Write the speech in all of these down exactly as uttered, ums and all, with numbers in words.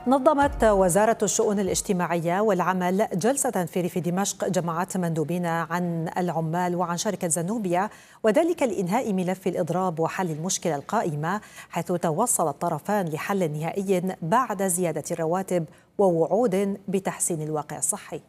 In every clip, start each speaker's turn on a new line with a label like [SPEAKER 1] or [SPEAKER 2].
[SPEAKER 1] نظمت وزارة الشؤون الاجتماعية والعمل جلسة في ريف دمشق جمعت مندوبين عن العمال وعن شركة زنوبيا، وذلك لإنهاء ملف الإضراب وحل المشكلة القائمة، حيث توصل الطرفان لحل نهائي بعد زيادة الرواتب ووعود بتحسين الواقع الصحي.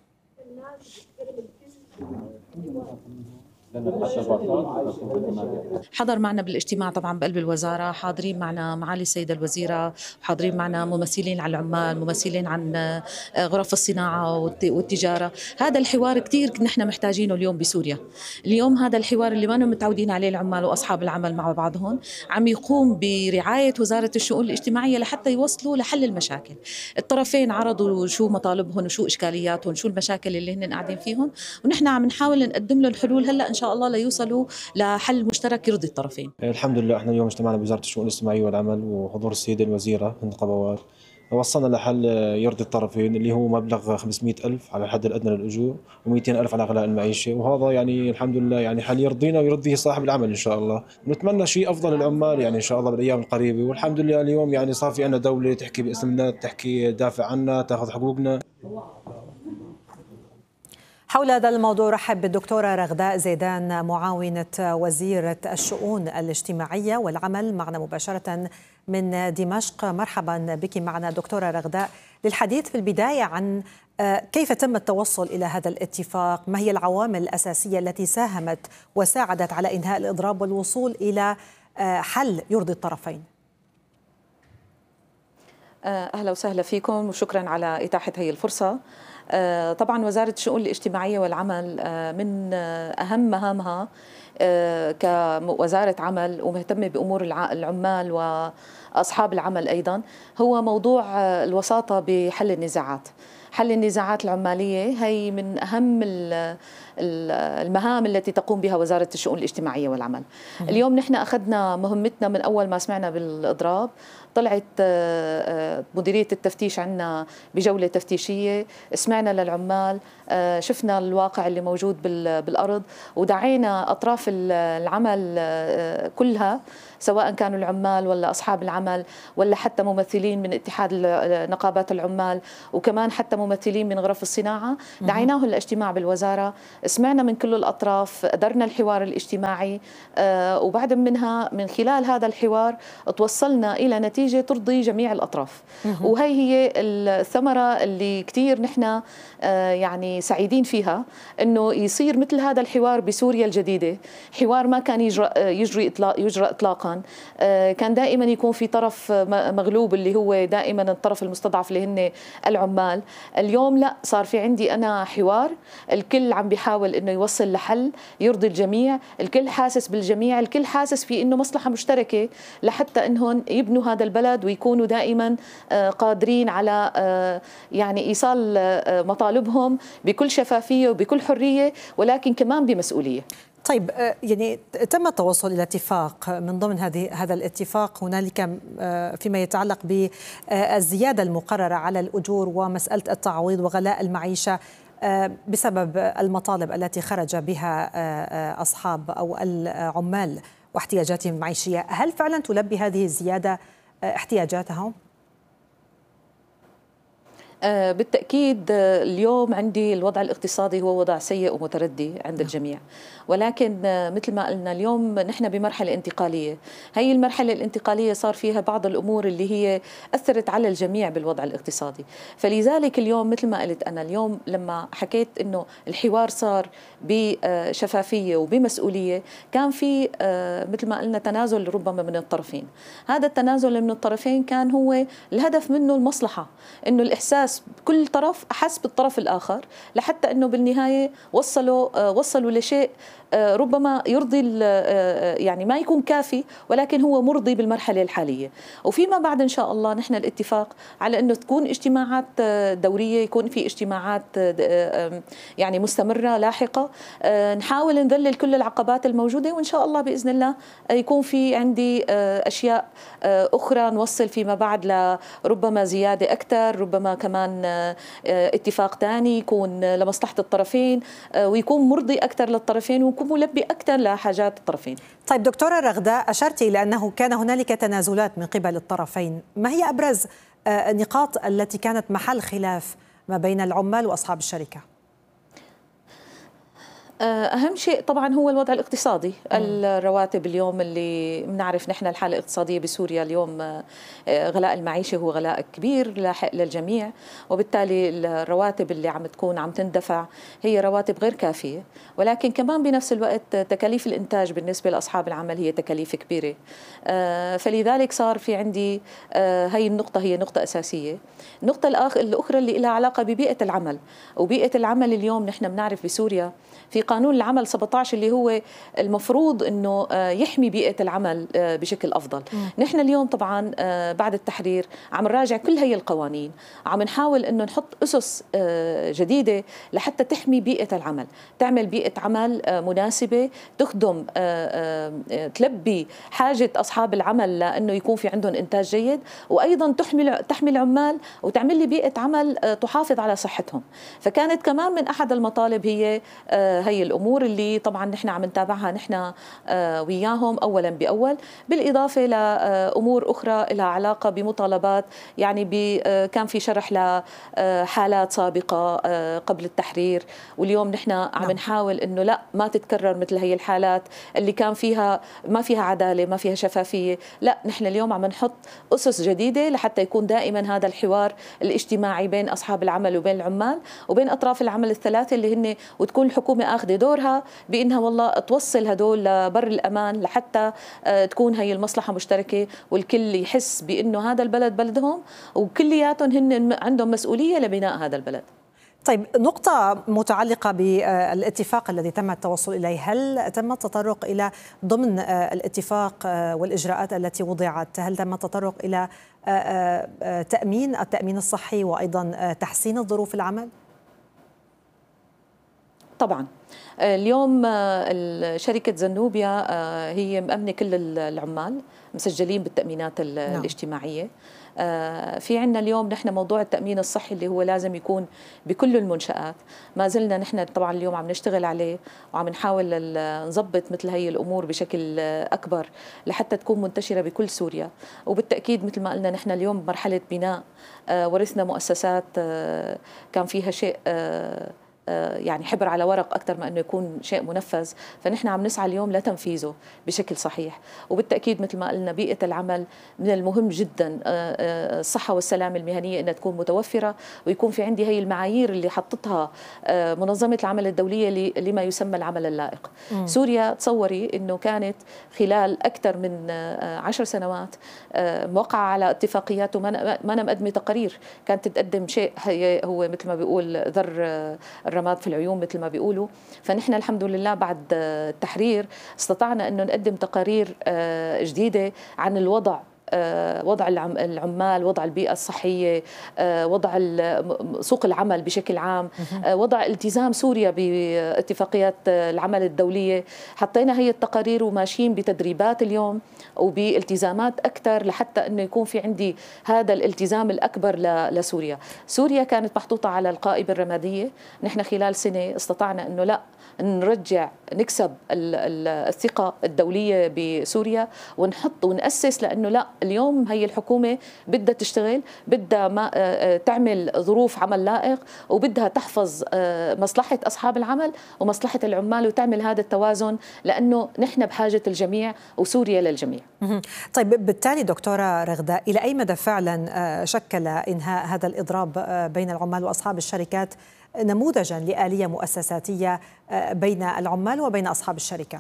[SPEAKER 2] حضر معنا بالاجتماع طبعا بقلب الوزارة، حاضرين معنا معالي السيدة الوزيرة، حاضرين معنا ممثلين عن العمال، ممثلين عن غرف الصناعة والتجارة. هذا الحوار كتير نحن محتاجينه اليوم بسوريا. اليوم هذا الحوار اللي ما متعودين عليه العمال وأصحاب العمل مع بعضهم عم يقوم برعاية وزارة الشؤون الاجتماعية لحتى يوصلوا لحل المشاكل. الطرفين عرضوا شو مطالبهم وشو إشكالياتهم، شو المشاكل اللي هن قاعدين فيهم، ونحن عم نحاول نقدم لهم الحلول هلا إن شاء الله ليوصلوا لحل مشترك يرضي الطرفين.
[SPEAKER 3] الحمد لله احنا اليوم اجتمعنا بوزارة الشؤون الاجتماعية والعمل وحضور السيدة الوزيرة هند قبوات، وصلنا لحل يرضي الطرفين اللي هو مبلغ خمسمئة ألف على الحد الأدنى للأجور ومئتين ألف على غلاء المعيشة، وهذا يعني الحمد لله يعني حل يرضينا ويرضيه صاحب العمل إن شاء الله. نتمنى شيء أفضل للعمال يعني إن شاء الله بالأيام القريبة، والحمد لله اليوم يعني صار في عنا دولة تحكي باسمنا، تحكي دافع عنا، تأخذ حقوقنا.
[SPEAKER 1] حول هذا الموضوع رحب بالدكتورة رغداء زيدان معاونة وزيرة الشؤون الاجتماعية والعمل معنا مباشرة من دمشق. مرحبا بك معنا دكتورة رغداء، للحديث في البداية عن كيف تم التوصل إلى هذا الاتفاق، ما هي العوامل الأساسية التي ساهمت وساعدت على إنهاء الإضراب والوصول إلى حل يرضي الطرفين.
[SPEAKER 2] أهلا وسهلا فيكم وشكرا على إتاحة هذه الفرصة. طبعا وزارة الشؤون الاجتماعية والعمل من أهم مهامها كوزارة عمل ومهتمة بأمور العمال وأصحاب العمل أيضا هو موضوع الوساطة بحل النزاعات. حل النزاعات العمالية هي من أهم المهام التي تقوم بها وزارة الشؤون الاجتماعية والعمل. اليوم نحن أخذنا مهمتنا من أول ما سمعنا بالإضراب، طلعت مديرية التفتيش عنا بجولة تفتيشية، سمعنا للعمال، شفنا الواقع اللي موجود بالأرض، ودعينا أطراف العمل كلها سواء كانوا العمال ولا أصحاب العمل ولا حتى ممثلين من اتحاد نقابات العمال وكمان حتى ممثلين من غرف الصناعة، دعيناهم للاجتماع بالوزارة، سمعنا من كل الأطراف، أدرنا الحوار الاجتماعي، وبعد منها من خلال هذا الحوار توصلنا إلى نتيجة ترضي جميع الأطراف. وهي هي الثمرة اللي كتير نحن يعني سعيدين فيها، إنه يصير مثل هذا الحوار بسوريا الجديدة، حوار ما كان يجرى يجري إطلاق يجرى إطلاقا، كان دائما يكون في طرف مغلوب اللي هو دائما الطرف المستضعف اللي هن العمال. اليوم لا، صار في عندي أنا حوار، الكل عم بيحاول إنه يوصل لحل يرضي الجميع، الكل حاسس بالجميع، الكل حاسس في إنه مصلحة مشتركة لحتى إنهم يبنوا هذا البلد ويكونوا دائما قادرين على يعني إيصال مطالبهم بكل شفافية وبكل حرية، ولكن كمان بمسؤولية.
[SPEAKER 1] طيب يعني تم التوصل إلى اتفاق، من ضمن هذه هذا الاتفاق هنالك فيما يتعلق بالزيادة المقررة على الأجور ومسألة التعويض وغلاء المعيشة بسبب المطالب التي خرج بها أصحاب أو العمال واحتياجاتهم المعيشية. هل فعلا تلبي هذه الزيادة احتياجاتهم؟
[SPEAKER 2] بالتأكيد اليوم عندي الوضع الاقتصادي هو وضع سيء ومتردي عند الجميع، ولكن مثل ما قلنا اليوم نحن بمرحلة انتقالية. هي المرحلة الانتقالية صار فيها بعض الأمور اللي هي أثرت على الجميع بالوضع الاقتصادي، فلذلك اليوم مثل ما قلت أنا اليوم لما حكيت إنه الحوار صار بشفافية وبمسؤولية، كان في مثل ما قلنا تنازل ربما من الطرفين. هذا التنازل من الطرفين كان هو الهدف منه المصلحة، إنه الإحساس كل طرف أحس بالطرف الآخر لحتى أنه بالنهاية وصلوا وصلوا لشيء ربما يرضي يعني ما يكون كافي ولكن هو مرضي بالمرحلة الحالية. وفيما بعد إن شاء الله نحن الاتفاق على أنه تكون اجتماعات دورية، يكون في اجتماعات يعني مستمرة لاحقة، نحاول نذلل كل العقبات الموجودة، وإن شاء الله بإذن الله يكون في عندي أشياء أخرى نوصل فيما بعد لربما زيادة أكثر، ربما كمان اتفاق ثاني يكون لمصلحة الطرفين ويكون مرضي أكثر للطرفين، يكون ملبي أكثر لحاجات الطرفين.
[SPEAKER 1] طيب دكتورة رغداء، أشرت إلى أنه كان هنالك تنازلات من قبل الطرفين، ما هي أبرز النقاط التي كانت محل خلاف ما بين العمال وأصحاب الشركة؟
[SPEAKER 2] أهم شيء طبعا هو الوضع الاقتصادي. مم. الرواتب اليوم اللي بنعرف نحن الحالة الاقتصادية بسوريا اليوم غلاء المعيشة هو غلاء كبير لاحق للجميع، وبالتالي الرواتب اللي عم تكون عم تندفع هي رواتب غير كافية، ولكن كمان بنفس الوقت تكاليف الإنتاج بالنسبة لأصحاب العمل هي تكاليف كبيرة. فلذلك صار في عندي هاي النقطة هي نقطة أساسية. النقطة الأخرى اللي لها علاقة ببيئة العمل، وبيئة العمل اليوم نحن بنعرف بسوريا في قانون العمل سبعة عشر اللي هو المفروض انه يحمي بيئه العمل بشكل افضل. م. نحن اليوم طبعا بعد التحرير عم نراجع كل هي القوانين، عم نحاول انه نحط اسس جديده لحتى تحمي بيئه العمل، تعمل بيئه عمل مناسبه تخدم تلبي حاجه اصحاب العمل لانه يكون في عندهم انتاج جيد، وايضا تحمي تحمي العمال وتعمل لي بيئه عمل تحافظ على صحتهم. فكانت كمان من احد المطالب هي هي الأمور اللي طبعا نحن عم نتابعها نحن وياهم أولا بأول، بالإضافة لأمور أخرى لها علاقة بمطالبات، يعني كان في شرح لحالات سابقة قبل التحرير، واليوم نحن عم نحاول إنه لا ما تتكرر مثل هي الحالات اللي كان فيها ما فيها عدالة ما فيها شفافية. لا نحن اليوم عم نحط أسس جديدة لحتى يكون دائما هذا الحوار الاجتماعي بين أصحاب العمل وبين العمال وبين أطراف العمل الثلاثة اللي هن، وتكون الحكومة أخذ دورها بأنها والله توصل هدول لبر الأمان لحتى تكون هي المصلحة مشتركة والكل يحس بأنه هذا البلد بلدهم وكلياتهم هن عندهم مسؤولية لبناء هذا البلد.
[SPEAKER 1] طيب نقطة متعلقة بالاتفاق الذي تم التوصل إليه، هل تم التطرق إلى ضمن الاتفاق والإجراءات التي وضعت، هل تم التطرق إلى تأمين التأمين الصحي وأيضا تحسين ظروف العمل؟
[SPEAKER 2] طبعا اليوم شركة زنوبيا هي مأمنة كل العمال مسجلين بالتأمينات الاجتماعية. في عنا اليوم نحن موضوع التأمين الصحي اللي هو لازم يكون بكل المنشآت، ما زلنا نحن طبعا اليوم عم نشتغل عليه وعم نحاول نضبط مثل هي الأمور بشكل أكبر لحتى تكون منتشرة بكل سوريا. وبالتأكيد مثل ما قلنا نحن اليوم بمرحلة بناء، ورثنا مؤسسات كان فيها شيء يعني حبر على ورق أكثر ما أنه يكون شيء منفذ، فنحن عم نسعى اليوم لتنفيذه بشكل صحيح. وبالتأكيد مثل ما قلنا بيئة العمل من المهم جدا الصحة والسلامة المهنية أنها تكون متوفرة، ويكون في عندي هي المعايير اللي حطتها منظمة العمل الدولية لما يسمى العمل اللائق. م. سوريا تصوري أنه كانت خلال أكثر من عشر سنوات موقعة على اتفاقيات وما أنا مقدمة تقارير كانت تقدم شيء هو مثل ما بيقول ذر الرماد في العيون مثل ما بيقولوا. فنحن الحمد لله بعد التحرير استطعنا أنه نقدم تقارير جديدة عن الوضع، وضع العمال، وضع البيئة الصحية، وضع سوق العمل بشكل عام، وضع التزام سوريا باتفاقيات العمل الدولية. حطينا هي التقارير وماشيين بتدريبات اليوم وبالتزامات أكثر لحتى أنه يكون في عندي هذا الالتزام الأكبر لسوريا. سوريا كانت محطوطة على القائمة الرمادية، نحن خلال سنة استطعنا أنه لا نرجع نكسب الثقة الدولية بسوريا ونحط ونأسس، لأنه لا اليوم هي الحكومة بدها تشتغل، بدها ما تعمل ظروف عمل لائق، وبدها تحفظ مصلحة أصحاب العمل ومصلحة العمال وتعمل هذا التوازن، لأنه نحن بحاجة الجميع وسوريا للجميع.
[SPEAKER 1] طيب بالتالي دكتورة رغداء، إلى أي مدى فعلا شكل إنهاء هذا الإضراب بين العمال وأصحاب الشركات نموذجا لآلية مؤسساتية بين العمال وبين أصحاب الشركة؟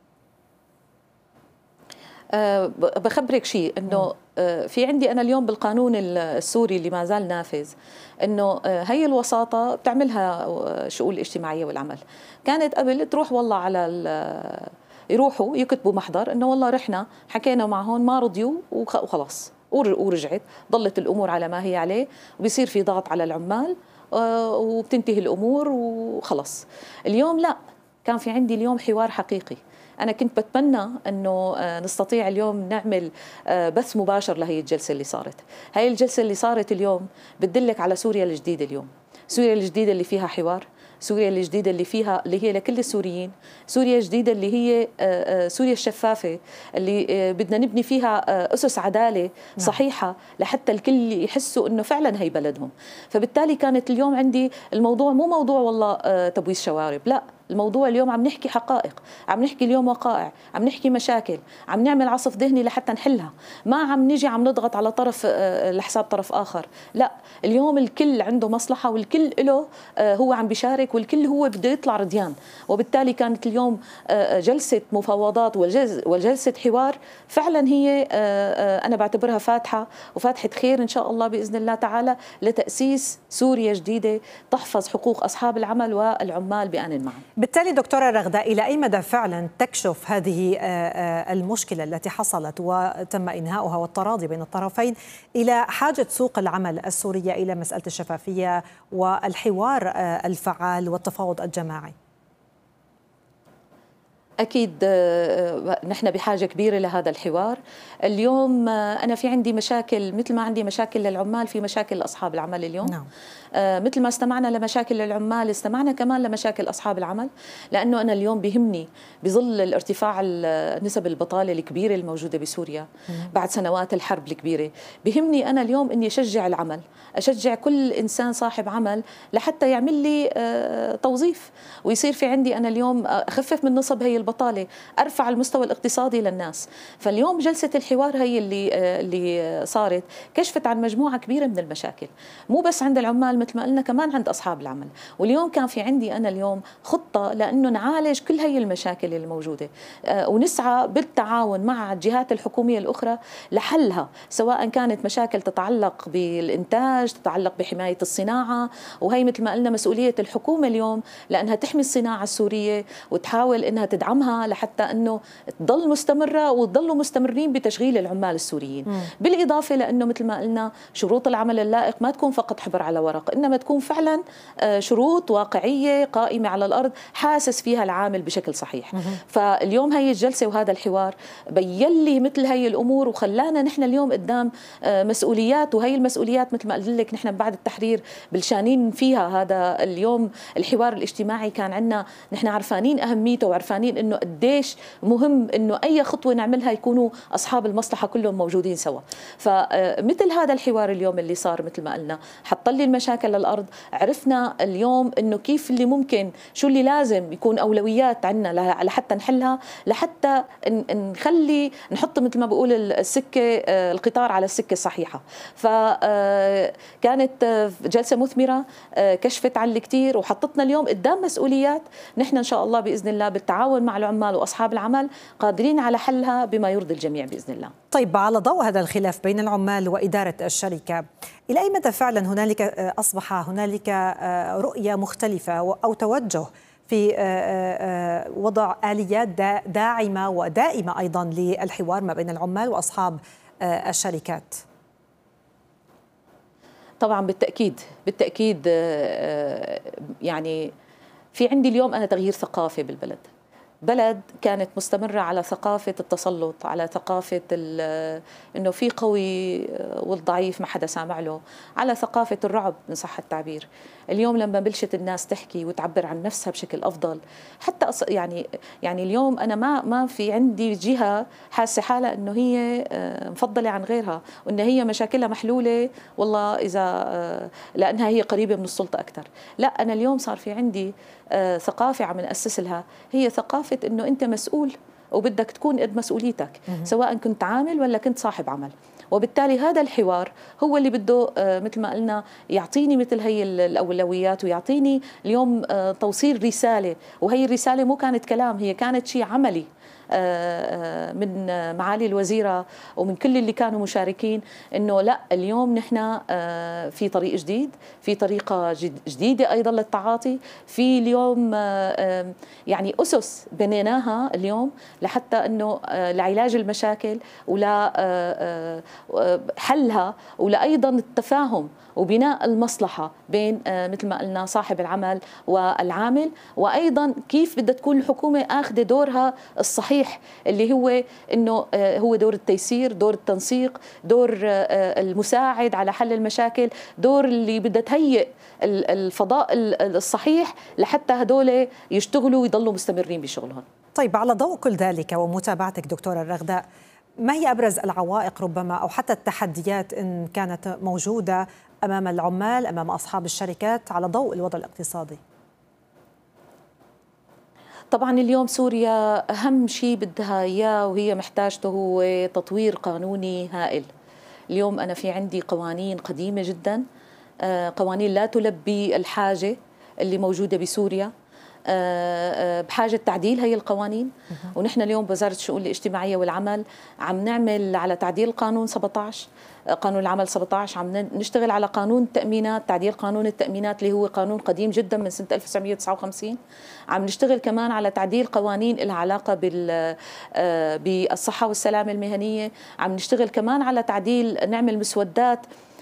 [SPEAKER 2] أه بخبرك شيء انه أه في عندي انا اليوم بالقانون السوري اللي ما زال نافذ انه أه هي الوساطه بتعملها الشؤون الاجتماعيه والعمل. كانت قبل تروح والله على يروحوا يكتبوا محضر انه والله رحنا حكينا معهم ما رضيوا وخلاص ورجعت، ضلت الامور على ما هي عليه، وبيصير في ضغط على العمال وبتنتهي الامور وخلص. اليوم لا، كان في عندي اليوم حوار حقيقي. أنا كنت بتمنى أنه نستطيع اليوم نعمل بث مباشر لهي الجلسة اللي صارت. هاي الجلسة اللي صارت اليوم بتدلك على سوريا الجديدة اليوم، سوريا الجديدة اللي فيها حوار، سوريا الجديدة اللي فيها اللي هي لكل السوريين، سوريا جديدة اللي هي سوريا الشفافة اللي بدنا نبني فيها أسس عدالة صحيحة لحتى الكل يحسوا إنه فعلا هي بلدهم. فبالتالي كانت اليوم عندي الموضوع مو موضوع والله تبويس شوارب، لا، الموضوع اليوم عم نحكي حقائق، عم نحكي اليوم وقائع، عم نحكي مشاكل، عم نعمل عصف ذهني لحتى نحلها، ما عم نيجي عم نضغط على طرف لحساب طرف آخر، لا، اليوم الكل عنده مصلحة والكل له هو عم بيشارك والكل هو بده يطلع رديان. وبالتالي كانت اليوم جلسة مفاوضات وجلسة حوار فعلا هي أنا بعتبرها فاتحة وفاتحة خير إن شاء الله بإذن الله تعالى لتأسيس سوريا جديدة تحفظ حقوق أصحاب العمل والعمال بآن معا.
[SPEAKER 1] بالتالي دكتورة رغداء، إلى أي مدى فعلا تكشف هذه المشكلة التي حصلت وتم إنهاؤها والتراضي بين الطرفين إلى حاجة سوق العمل السورية إلى مسألة الشفافية والحوار الفعال والتفاوض الجماعي؟
[SPEAKER 2] أكيد نحن بحاجة كبيرة لهذا الحوار. اليوم أنا في عندي مشاكل مثل ما عندي مشاكل للعمال، في مشاكل لأصحاب العمل اليوم. نعم. مثل ما استمعنا لمشاكل للعمال استمعنا كمان لمشاكل أصحاب العمل، لأنه أنا اليوم بهمني بظل الارتفاع نسب البطالة الكبيرة الموجودة بسوريا بعد سنوات الحرب الكبيرة، بهمني أنا اليوم أني أشجع العمل، أشجع كل إنسان صاحب عمل لحتى يعمل لي توظيف ويصير في عندي أنا اليوم أخفف من نصب هي البطالة، أرفع المستوى الاقتصادي للناس. فاليوم جلسة الحوار هي اللي اللي صارت كشفت عن مجموعة كبيرة من المشاكل، مو بس عند العمال مثل ما قلنا، كمان عند أصحاب العمل. واليوم كان في عندي أنا اليوم خطة لأنه نعالج كل هي المشاكل الموجودة ونسعى بالتعاون مع الجهات الحكومية الأخرى لحلها، سواء كانت مشاكل تتعلق بالإنتاج، تتعلق بحماية الصناعة، وهي مثل ما قلنا مسؤولية الحكومة اليوم لأنها تحمي الصناعة السورية وتحاول أنها تدعمها لحتى أنه تضل مستمرة وتضلوا مستمرين بتشغيل العمال السوريين. م. بالإضافة لأنه مثل ما قلنا شروط العمل اللائق ما تكون فقط حبر على ورق، إنما تكون فعلا شروط واقعية قائمة على الأرض حاسس فيها العامل بشكل صحيح. م. فاليوم هي الجلسة وهذا الحوار بين لي مثل هي الأمور وخلانا نحن اليوم قدام مسؤوليات، وهي المسؤوليات مثل ما قلت لك نحن بعد التحرير بالشانين فيها. هذا اليوم الحوار الاجتماعي كان عندنا نحن عرفانين أهميته وعرفانين إنه قديش مهم إنه أي خطوة نعملها يكونوا أصحاب المصلحة كلهم موجودين سوا. فمثل هذا الحوار اليوم اللي صار مثل ما قلنا حط لي المشاكل للأرض، عرفنا اليوم إنه كيف اللي ممكن شو اللي لازم يكون أولويات عندنا لحتى نحلها، لحتى نخلي نحط مثل ما بقول السكة القطار على السكة الصحيحة. فكانت جلسة مثمرة كشفت عن الكثير وحطتنا اليوم قدام مسؤوليات نحن إن شاء الله بإذن الله بالتعاون مع العمال وأصحاب العمل قادرين على حلها بما يرضي الجميع بإذن الله.
[SPEAKER 1] طيب، على ضوء هذا الخلاف بين العمال وإدارة الشركة، إلى أي مدى فعلا هنالك أصبح هنالك رؤية مختلفة أو توجه في وضع آليات داعمة ودائمة أيضا للحوار ما بين العمال وأصحاب الشركات؟
[SPEAKER 2] طبعا بالتأكيد بالتأكيد يعني في عندي اليوم أنا تغيير ثقافي بالبلد. بلد كانت مستمرة على ثقافة التسلط، على ثقافة إنه في قوي والضعيف ما حدا سامع له، على ثقافة الرعب إن صح التعبير. اليوم لما بلشت الناس تحكي وتعبر عن نفسها بشكل أفضل، حتى يعني يعني اليوم أنا ما ما في عندي جهة حاسة حالها إنه هي مفضلة عن غيرها وإن هي مشاكلها محلولة والله إذا لأنها هي قريبة من السلطة أكثر. لا، أنا اليوم صار في عندي ثقافة عم نأسس لها، هي ثقافة إنه أنت مسؤول وبدك تكون قد مسؤوليتك، سواء كنت عامل ولا كنت صاحب عمل. وبالتالي هذا الحوار هو اللي بده مثل ما قلنا يعطيني مثل هي الأولويات ويعطيني اليوم توصيل رسالة، وهي الرسالة مو كانت كلام، هي كانت شيء عملي من معالي الوزيرة ومن كل اللي كانوا مشاركين، إنه لا اليوم نحن في طريق جديد، في طريقة جديدة أيضا للتعاطي، في اليوم يعني أسس بنيناها اليوم لحتى إنه لعلاج المشاكل ولا حلها ولا أيضا التفاهم وبناء المصلحة بين مثل ما قلنا صاحب العمل والعامل، وأيضا كيف بدها تكون الحكومة آخذ دورها الصحيح الصحيح اللي هو انه هو دور التيسير، دور التنسيق، دور المساعد على حل المشاكل، دور اللي بدها تهيئ الفضاء الصحيح لحتى هدول يشتغلوا ويضلوا مستمرين بشغلهم.
[SPEAKER 1] طيب، على ضوء كل ذلك ومتابعتك دكتورة رغداء، ما هي أبرز العوائق ربما أو حتى التحديات إن كانت موجودة أمام العمال، أمام أصحاب الشركات على ضوء الوضع الاقتصادي؟
[SPEAKER 2] طبعا اليوم سوريا أهم شيء بدها إياه وهي محتاجته هو تطوير قانوني هائل. اليوم أنا في عندي قوانين قديمة جدا، قوانين لا تلبي الحاجة اللي موجودة بسوريا، بحاجة تعديل هي القوانين. ونحن اليوم بوزارة الشؤون الاجتماعية والعمل عم نعمل على تعديل قانون سبعة عشر، قانون العمل سبعة عشر، عم نشتغل على قانون التأمينات، تعديل قانون التأمينات اللي هو قانون قديم جدا من سنة ألف وتسعمئة وتسعة وخمسين. عم نشتغل كمان على تعديل قوانين لها علاقة بال بالصحة والسلامة المهنية. عم نشتغل كمان على تعديل، نعمل مسودات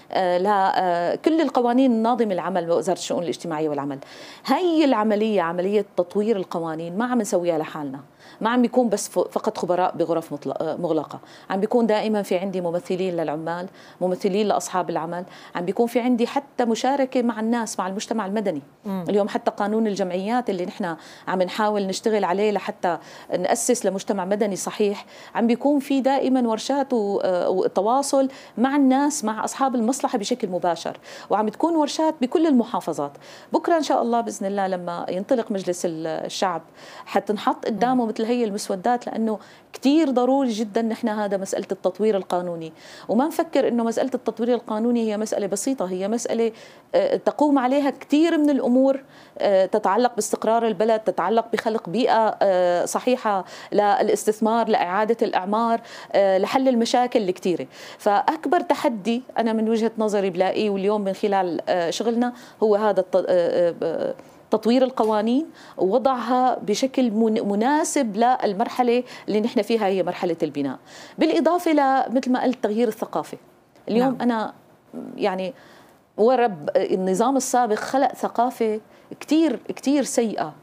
[SPEAKER 2] لكل القوانين الناظمة العمل بوزارة الشؤون الاجتماعية والعمل. هي العملية، عملية تطوير القوانين، ما عم نسويها لحالنا، ما عم بيكون بس فقط خبراء بغرف مغلقة، عم بيكون دائما في عندي ممثلين للعمال، ممثلين لأصحاب العمل، عم بيكون في عندي حتى مشاركة مع الناس، مع المجتمع المدني. م. اليوم حتى قانون الجمعيات اللي نحن عم نحاول نشتغل عليه لحتى نأسس لمجتمع مدني صحيح، عم بيكون في دائما ورشات وتواصل مع الناس، مع أصحاب المصلحة بشكل مباشر، وعم تكون ورشات بكل المحافظات. بكرة إن شاء الله بإذن الله لما ينطلق مجلس الشعب حتنحط قدامه مثل هي المسودات، لأنه كتير ضروري جدا نحن هذا مسألة التطوير القانوني. وما نفكر إنه مسألة التطوير القانوني هي مسألة بسيطة، هي مسألة تقوم عليها كتير من الأمور تتعلق باستقرار البلد، تتعلق بخلق بيئة صحيحة للاستثمار، لإعادة الأعمار، لحل المشاكل الكتيرة. فأكبر تحدي أنا من وجهة نظري بلاقيه واليوم من خلال شغلنا هو هذا تطوير القوانين ووضعها بشكل مناسب للمرحلة اللي نحن فيها، هي مرحلة البناء. بالإضافة لمثل ما قلت تغيير الثقافة. اليوم نعم. أنا يعني ورب النظام السابق خلق ثقافة كتير كتير سيئة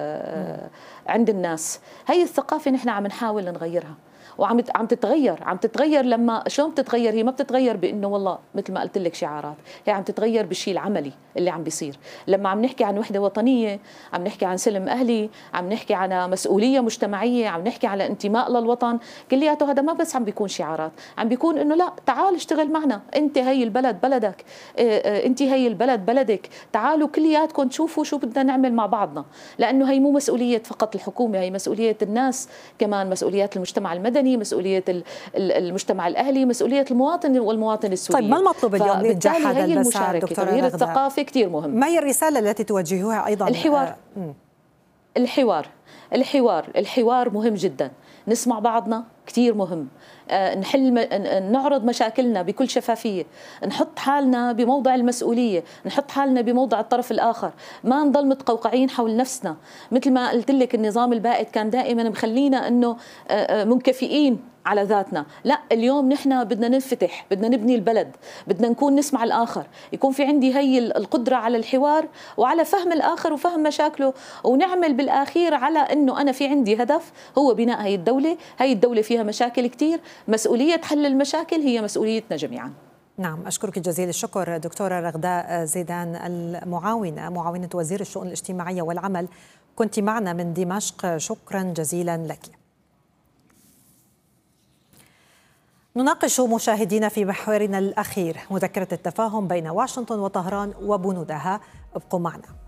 [SPEAKER 2] عند الناس. هي الثقافة نحن عم نحاول نغيرها، وعم عم تتغير عم تتغير لما شلون بتتغير؟ هي ما بتتغير بانه والله مثل ما قلت لك شعارات، هي عم تتغير بالشيء العملي اللي عم بيصير. لما عم نحكي عن وحده وطنيه، عم نحكي عن سلم اهلي، عم نحكي عن مسؤوليه مجتمعيه، عم نحكي على انتماء للوطن، كلياته هذا ما بس عم بيكون شعارات، عم بيكون انه لا تعال اشتغل معنا، انت هي البلد بلدك، انت هي البلد بلدك، تعالوا كلياتكم تشوفوا شو بدنا نعمل مع بعضنا. لانه هي مو مسؤوليه فقط الحكومه، هي مسؤوليه الناس كمان، مسؤوليات المجتمع المدني، مسؤولية المجتمع الأهلي، مسؤولية المواطن والمواطن السوري.
[SPEAKER 1] طيب، ما المطلوب اليوم لإنجاح هذا المسار دكتورة
[SPEAKER 2] تغيير الثقافة كتير مهم.
[SPEAKER 1] ما هي الرسالة التي توجهوها أيضا؟
[SPEAKER 2] الحوار.
[SPEAKER 1] آه
[SPEAKER 2] الحوار الحوار الحوار مهم جدا، نسمع بعضنا كتير مهم، أه نحل م... نعرض مشاكلنا بكل شفافية، نحط حالنا بموضع المسؤولية، نحط حالنا بموضع الطرف الآخر، ما نضل متقوقعين حول نفسنا. مثل ما قلت لك النظام البائد كان دائما مخلينا أنه أه منكفئين على ذاتنا. لا، اليوم نحن بدنا ننفتح، بدنا نبني البلد، بدنا نكون نسمع الآخر، يكون في عندي هي القدرة على الحوار وعلى فهم الآخر وفهم مشاكله، ونعمل بالأخير على أنه أنا في عندي هدف هو بناء هي الدولة. هي الدولة فيها مشاكل كتير، مسؤولية حل المشاكل هي مسؤوليتنا جميعا.
[SPEAKER 1] نعم، أشكرك جزيل الشكر دكتورة رغداء زيدان، المعاونة معاونة وزير الشؤون الاجتماعية والعمل، كنت معنا من دمشق، شكرا جزيلا لك. نناقش مشاهدينا في محورنا الأخير مذكرة التفاهم بين واشنطن وطهران وبنودها، ابقوا معنا.